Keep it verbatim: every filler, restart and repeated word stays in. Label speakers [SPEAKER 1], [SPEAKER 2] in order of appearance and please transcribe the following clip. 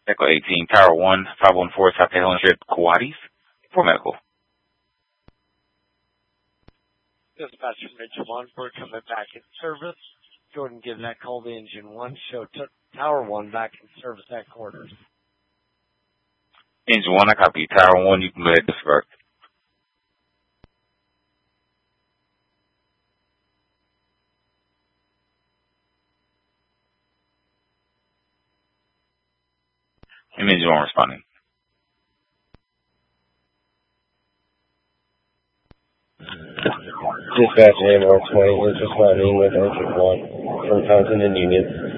[SPEAKER 1] Echo eighteen, Tower one, five one four, South Helen Street, Coatis, for medical.
[SPEAKER 2] Dispatcher Mitch one, we're coming back in service. Jordan, give that call to engine one. Show t- Tower one back in service at quarters.
[SPEAKER 1] Engine one, I copy. Tower one, you can go ahead and disperse. And engine one responding.
[SPEAKER 3] Dispatch A M R twenty is responding with engine one from Townsend and Union.